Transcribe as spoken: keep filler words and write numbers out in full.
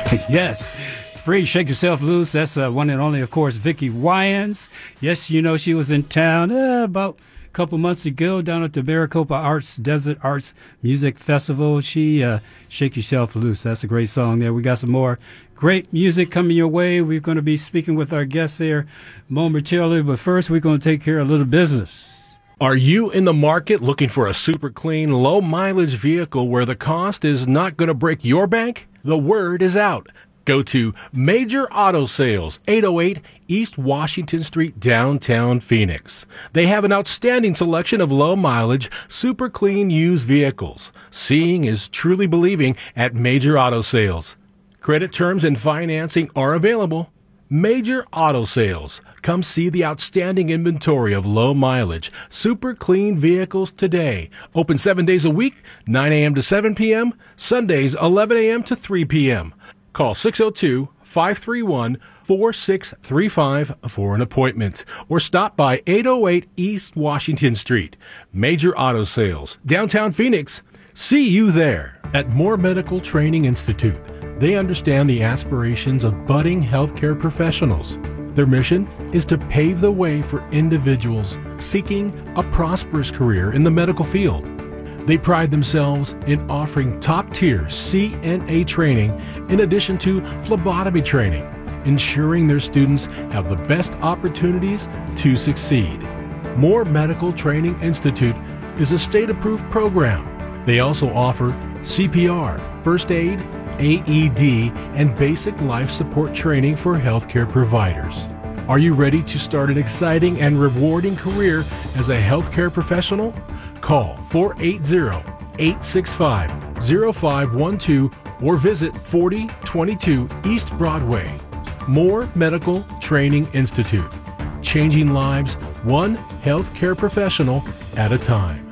Yes. Free, shake yourself loose. That's uh, one and only, of course, Vicki Winans. Yes, you know, she was in town uh, about a couple months ago down at the Maricopa Arts Desert Arts Music Festival. She, uh, Shake Yourself Loose. That's a great song there. We got some more great music coming your way. We're going to be speaking with our guests here momentarily, but first we're going to take care of a little business. Are you in the market looking for a super clean, low mileage vehicle where the cost is not going to break your bank? The word is out. Go to Major Auto Sales, eight oh eight East Washington Street, downtown Phoenix. They have an outstanding selection of low mileage, super clean used vehicles. Seeing is truly believing at Major Auto Sales. Credit terms and financing are available. Major Auto Sales. Come see the outstanding inventory of low mileage, super clean vehicles today. Open seven days a week, nine a.m. to seven p.m., Sundays eleven a.m. to three p.m. Call six oh two, five three one, four six three five for an appointment or stop by eight oh eight East Washington Street. Major Auto Sales, downtown Phoenix. See you there. At Moore Medical Training Institute, they understand the aspirations of budding healthcare professionals. Their mission is to pave the way for individuals seeking a prosperous career in the medical field. They pride themselves in offering top-tier C N A training in addition to phlebotomy training, ensuring their students have the best opportunities to succeed. Moore Medical Training Institute is a state-approved program. They also offer C P R, first aid, A E D, and basic life support training for healthcare providers. Are you ready to start an exciting and rewarding career as a healthcare professional? Call four eight zero, eight six five, zero five one two or visit forty twenty-two East Broadway. Moore Medical Training Institute. Changing lives one healthcare professional at a time.